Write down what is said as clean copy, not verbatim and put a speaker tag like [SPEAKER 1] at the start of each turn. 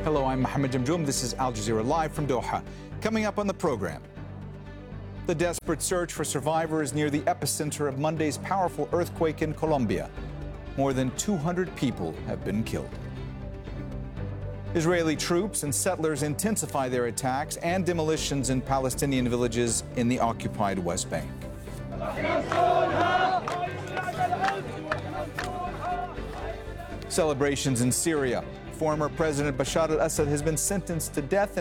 [SPEAKER 1] Hello, I'm Mohammed Jamjoom. This is Al Jazeera Live from Doha. Coming up on the program, the desperate search for survivors near the epicenter of Monday's powerful earthquake in Colombia. More than 200 people have been killed. Israeli troops and settlers intensify their attacks and demolitions in Palestinian villages in the occupied West Bank. Celebrations in Syria. Former President Bashar al-Assad has been sentenced to death in